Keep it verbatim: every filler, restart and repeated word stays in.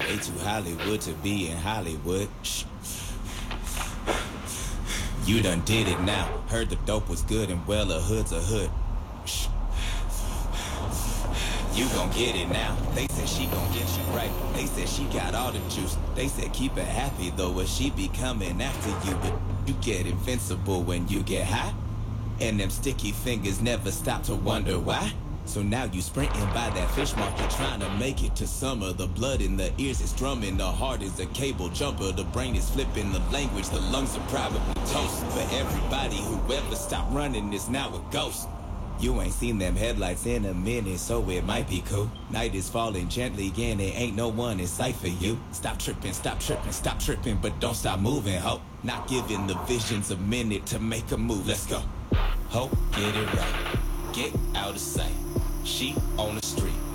Way too Hollywood to be in Hollywood. Shh. You done did it now. Heard the dope was good and well, a hood's a hood. Shh. You gon' get it now. They said she gon' get you right. They said she got all the juice. They said keep her happy though, or she be coming after you. But you get invincible when you get high, and them sticky fingers never stop to wonder why. So now you sprinting by that fish market, trying to make it to summer. The blood in the ears is drumming, the heart is a cable jumper. The brain is flipping the language, the lungs are probably toast. But everybody who ever stopped running is now a ghost. You ain't seen them headlights in a minute, so it might be cool. Night is falling gently and it ain't no one in sight for you. Stop tripping, stop tripping, stop tripping, but don't stop moving, ho. Not giving the visions a minute to make a move, let's go. Ho, get it right, get out of sight. She on the street,